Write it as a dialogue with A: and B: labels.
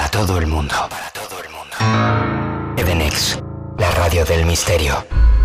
A: para todo el mundo. Edenex, la radio del misterio.